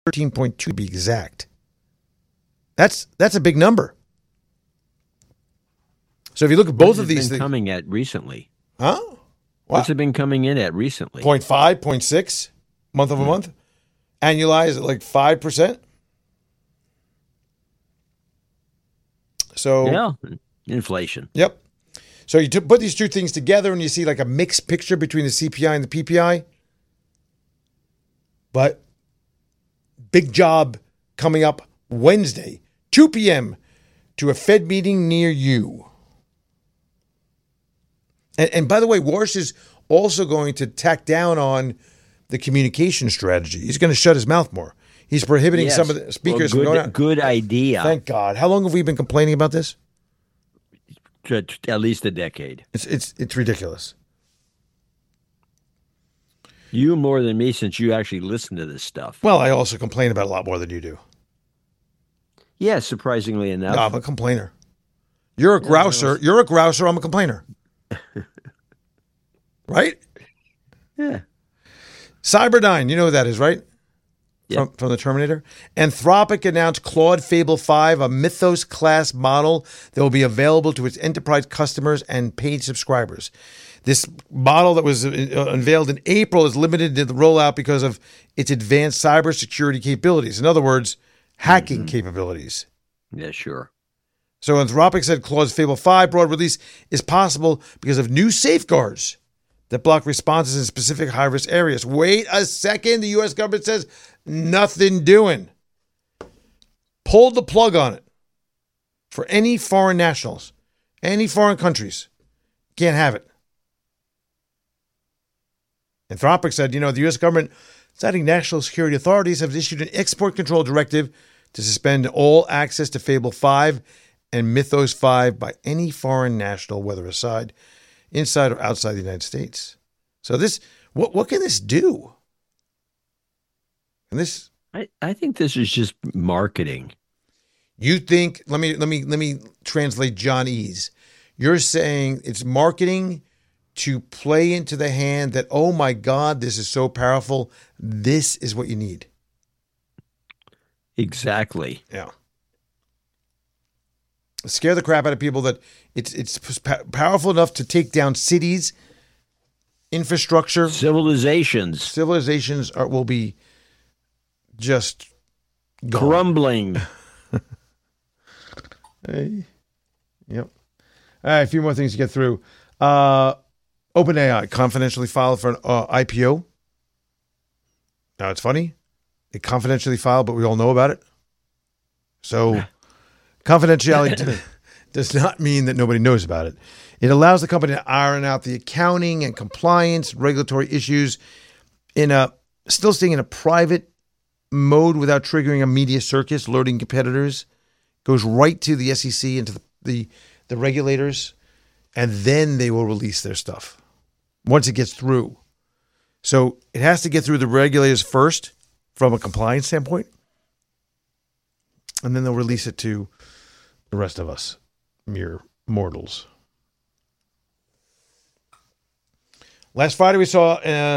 13.2 to be exact. That's a big number. So if you look at both of these things, coming at recently, huh? Wow. What's it been coming in at recently? 0.5, 0.6 month over month, annualized at like 5%. So yeah, inflation. Yep. So you put these two things together and you see like a mixed picture between the CPI and the PPI. But big job coming up Wednesday, 2 p.m. to a Fed meeting near you. And by the way, Warsh is also going to tack down on the communication strategy. He's going to shut his mouth more. He's prohibiting some of the speakers from going out. Good idea. Thank God. How long have we been complaining about this? At least a decade. It's ridiculous. You more than me, since you actually listen to this stuff. Well, I also complain about it a lot more than you do. Yeah, surprisingly enough. No, I'm a complainer. You're a grouser. You're a grouser. I'm a complainer. Right? Yeah. Cyberdyne, you know who that is, right? Yep. From the Terminator. Anthropic announced Claude Fable 5, a Mythos-class model that will be available to its enterprise customers and paid subscribers. This model that was unveiled in April is limited to the rollout because of its advanced cybersecurity capabilities. In other words, hacking capabilities. Yeah, sure. So Anthropic said Claude Fable 5 broad release is possible because of new safeguards that block responses in specific high-risk areas. Wait a second. The U.S. government says nothing doing. Pulled the plug on it for any foreign nationals, any foreign countries. Can't have it. Anthropic said, the U.S. government, citing national security authorities, have issued an export control directive to suspend all access to Fable 5 and Mythos 5 by any foreign national, whether inside or outside the United States. So this, what can this do? And this, I think this is just marketing. You think? Let me translate John Ease. You're saying it's marketing to play into the hand that, oh my God, this is so powerful. This is what you need. Exactly. Yeah. Scare the crap out of people that it's powerful enough to take down cities, infrastructure, civilizations. Will be just gone. Crumbling. Hey. Yep. All right, a few more things to get through. OpenAI confidentially filed for an IPO. Now, it's funny. It confidentially filed, but we all know about it. So confidentiality does not mean that nobody knows about it. It allows the company to iron out the accounting and compliance, regulatory issues still staying in a private mode without triggering a media circus, alerting competitors. Goes right to the SEC and to the regulators, and then they will release their stuff once it gets through. So it has to get through the regulators first from a compliance standpoint, and then they'll release it to the rest of us, mere mortals. Last Friday, we saw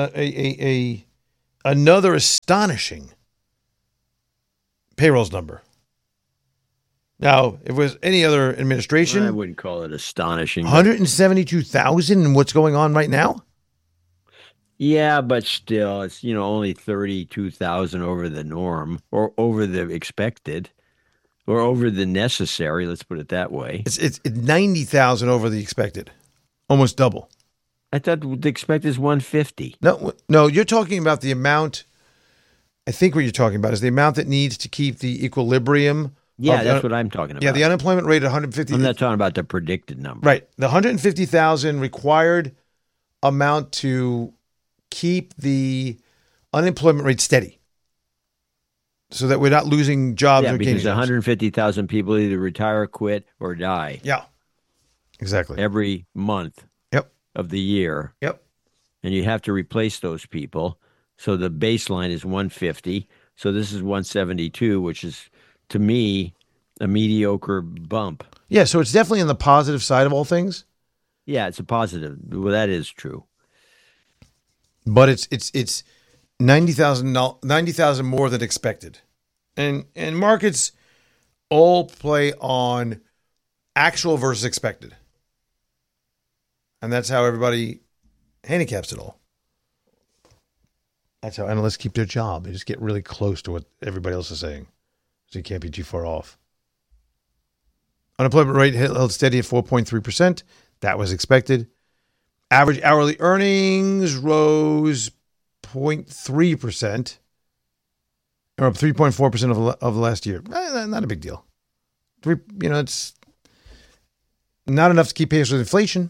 another astonishing payrolls number. Now, if it was any other administration, I wouldn't call it astonishing. 172,000 and what's going on right now? Yeah, but still, it's only 32,000 over the norm, or over the expected, or over the necessary. Let's put it that way. It's 90,000 over the expected, almost double. I thought the expected is 150. No, you're talking about the amount. I think what you're talking about is the amount that needs to keep the equilibrium. Yeah, that's what I'm talking about. Yeah, the unemployment rate at 150. I'm not talking about the predicted number. Right. The 150,000 required amount to keep the unemployment rate steady so that we're not losing jobs or gaining jobs. Because 150,000 people either retire, quit, or die. Yeah, exactly. Every month of the year. Yep. And you have to replace those people. So the baseline is 150. So this is 172, which is, to me, a mediocre bump. Yeah, so it's definitely on the positive side of all things. Yeah, it's a positive. Well, that is true. But it's 90,000 more than expected. And markets all play on actual versus expected. And that's how everybody handicaps it all. That's how analysts keep their job. They just get really close to what everybody else is saying. So you can't be too far off. Unemployment rate held steady at 4.3%. That was expected. Average hourly earnings rose 0.3%, or up 3.4% of the last year. Not a big deal. It's not enough to keep pace with inflation.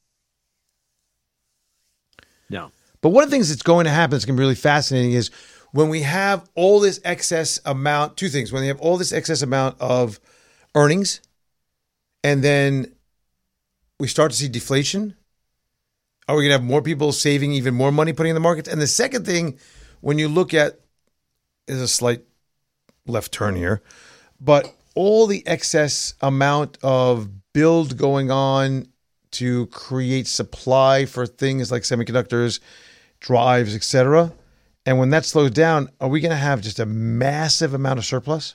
No. But one of the things that's going to happen that's going to be really fascinating is when we have all this excess amount, two things. When they have all this excess amount of earnings, and then we start to see deflation, are we going to have more people saving even more money putting in the markets? And the second thing, when you look at, is a slight left turn here, but all the excess amount of build going on to create supply for things like semiconductors, drives, etc. And when that slows down, are we going to have just a massive amount of surplus?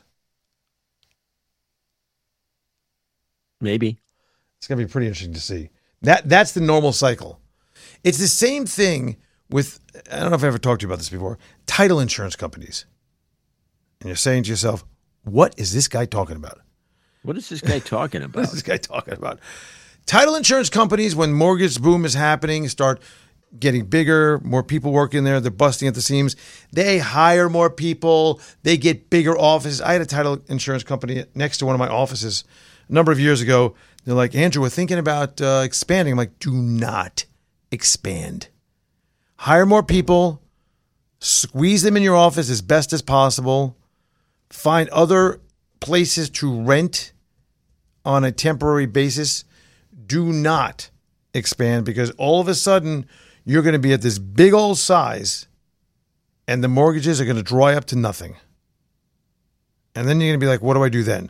Maybe. It's going to be pretty interesting to see. That's the normal cycle. It's the same thing with, I don't know if I ever talked to you about this before, title insurance companies. And you're saying to yourself, what is this guy talking about? What is this guy talking about? What is this guy talking about? Title insurance companies, when mortgage boom is happening, start getting bigger, more people working there, they're busting at the seams. They hire more people. They get bigger offices. I had a title insurance company next to one of my offices a number of years ago. They're like, Andrew, we're thinking about expanding. I'm like, do not expand. Hire more people. Squeeze them in your office as best as possible. Find other places to rent on a temporary basis. Do not expand, because all of a sudden you're going to be at this big old size and the mortgages are going to dry up to nothing. And then you're going to be like, what do I do then?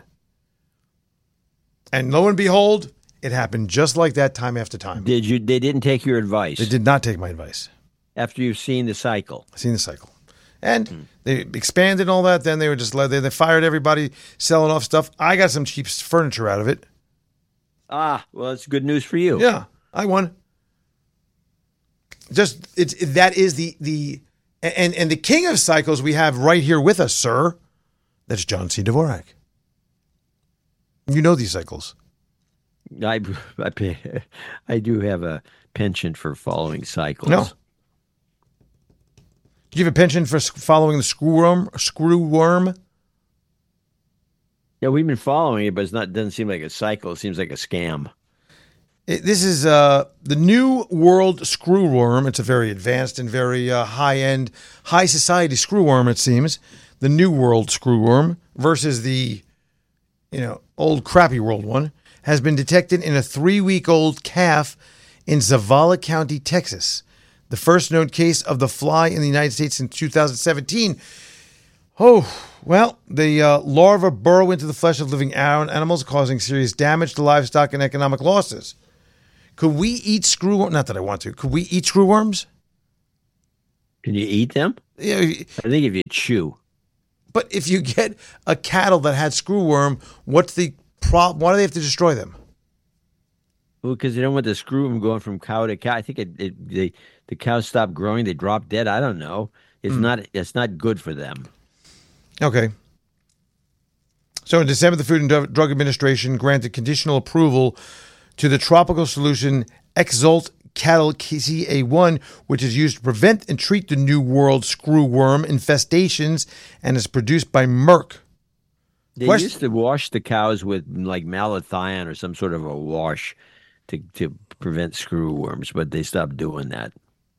And lo and behold, it happened just like that time after time. They didn't take your advice? They did not take my advice. After you've seen the cycle? Seen the cycle. And they expanded and all that. Then they were just they fired everybody, selling off stuff. I got some cheap furniture out of it. Ah, well, it's good news for you. Yeah, I won. That is the and the king of cycles we have right here with us, sir. That's John C. Dvorak. You know these cycles. I do have a penchant for following cycles. No. Do you have a penchant for following the screw worm? Yeah, we've been following it, but it doesn't seem like a cycle. It seems like a scam. This is the New World Screwworm. It's a very advanced and very high-end, high society screwworm, it seems. The New World Screwworm versus the, old crappy world one has been detected in a 3-week-old calf in Zavala County, Texas. The first known case of the fly in the United States in 2017. Oh, well, the larvae burrow into the flesh of living animals, causing serious damage to livestock and economic losses. Could we eat screwworms? Not that I want to. Could we eat screwworms? Can you eat them? Yeah. I think if you chew. But if you get a cattle that had screwworm, what's the problem? Why do they have to destroy them? Well, because they don't want the screwworm going from cow to cow. I think the cows stop growing, they drop dead. I don't know. It's not good for them. Okay. So in December, the Food and Drug Administration granted conditional approval to the tropical solution Exalt Cattle CA1, which is used to prevent and treat the New World screwworm infestations and is produced by Merck. They used to wash the cows with like malathion or some sort of a wash to prevent screwworms, but they stopped doing that.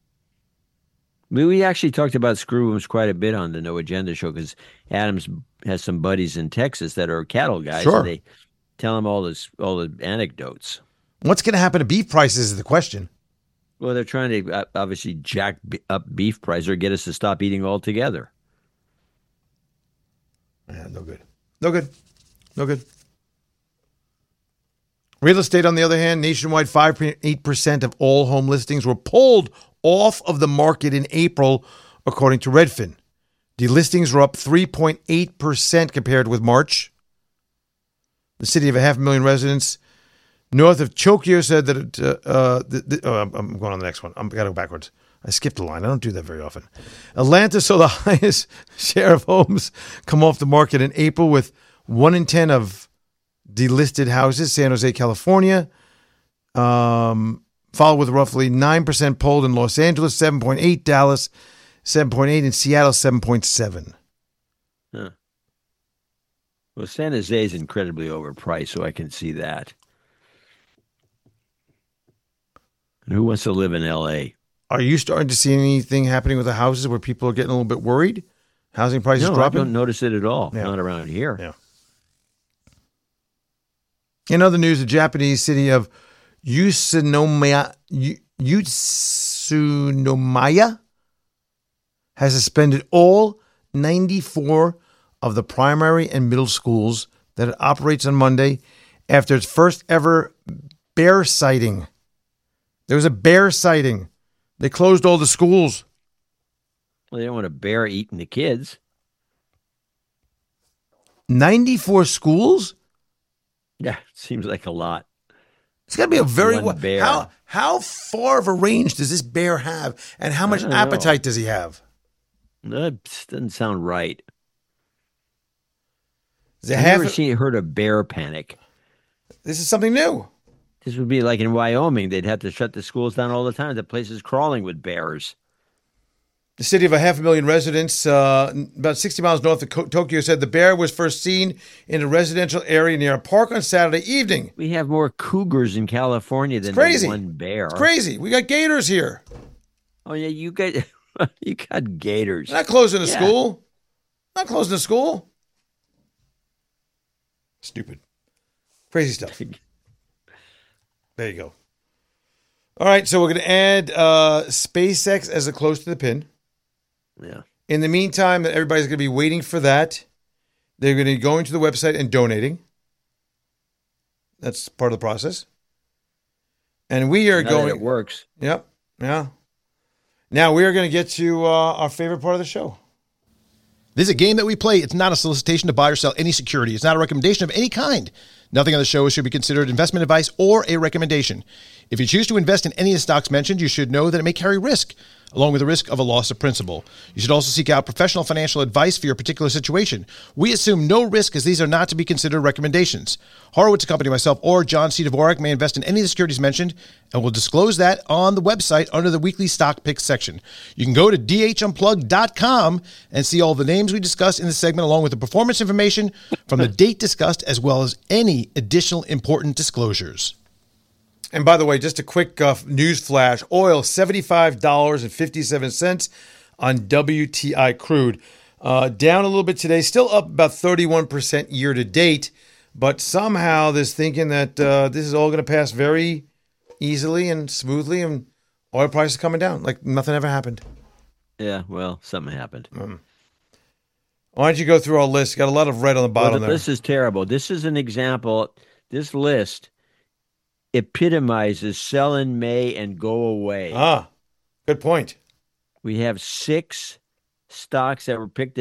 We actually talked about screwworms quite a bit on the No Agenda show because Adams has some buddies in Texas that are cattle guys. Sure. And they tell him all the anecdotes. What's going to happen to beef prices is the question. Well, they're trying to obviously jack up beef price or get us to stop eating altogether. Yeah, no good. No good. No good. Real estate, on the other hand, nationwide 5.8% of all home listings were pulled off of the market in April, according to Redfin. Delistings were up 3.8% compared with March. The city of 500,000 residents north of Tokyo said that I'm going on the next one. I've got to go backwards. I skipped a line. I don't do that very often. Atlanta saw the highest share of homes come off the market in April with 1 in 10 of delisted houses. San Jose, California, followed with roughly 9% polled in Los Angeles, 7.8 Dallas, 7.8 in Seattle, 7.7. Huh. Well, San Jose is incredibly overpriced, so I can see that. And who wants to live in L.A.? Are you starting to see anything happening with the houses where people are getting a little bit worried? Housing prices dropping? I don't notice it at all. Yeah. Not around here. Yeah. In other news, the Japanese city of Utsunomiya has suspended all 94 of the primary and middle schools that it operates on Monday after its first ever bear sighting. There was a bear sighting. They closed all the schools. Well, they don't want a bear eating the kids. 94 schools? Yeah, seems like a lot. It's got to be a very One bear. How far of a range does this bear have, and how much appetite does he have? That doesn't sound right. Is it I've never heard of bear panic. This is something new. This would be like in Wyoming. They'd have to shut the schools down all the time. The place is crawling with bears. The city of 500,000 residents, about 60 miles north of Tokyo, said the bear was first seen in a residential area near a park on Saturday evening. We have more cougars in California than one bear. It's crazy. We got gators here. Oh, yeah, you got gators. Not closing the school. Not closing the school. Stupid. Crazy stuff. There you go. All right, so we're going to add SpaceX as a close to the pin. Yeah. In the meantime, everybody's going to be waiting for that. They're going to be going to the website and donating. That's part of the process. And we are going. It works. Yep. Yeah. Now we are going to get to our favorite part of the show. This is a game that we play. It's not a solicitation to buy or sell any security. It's not a recommendation of any kind. Nothing on the show should be considered investment advice or a recommendation. If you choose to invest in any of the stocks mentioned, you should know that it may carry risk, along with the risk of a loss of principal. You should also seek out professional financial advice for your particular situation. We assume no risk as these are not to be considered recommendations. Horowitz & Company, myself, or John C. Dvorak may invest in any of the securities mentioned, and we'll disclose that on the website under the weekly stock picks section. You can go to dhunplugged.com and see all the names we discuss in this segment, along with the performance information from the date discussed, as well as any additional important disclosures. And by the way, just a quick news flash. Oil, $75.57 on WTI crude. Down a little bit today. Still up about 31% year to date. But somehow there's thinking that this is all going to pass very easily and smoothly. And oil prices coming down like nothing ever happened. Yeah, well, something happened. Why don't you go through our list? Got a lot of red on the bottom there. This is terrible. This is an example. This list epitomizes sell in May and go away. Good point. We have 6 stocks that were picked